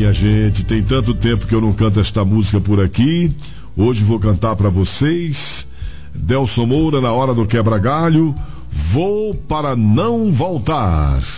minha gente, tem tanto tempo que eu não canto esta música por aqui. Hoje vou cantar para vocês. Delson Moura, na hora do quebra-galho. Vou para não voltar.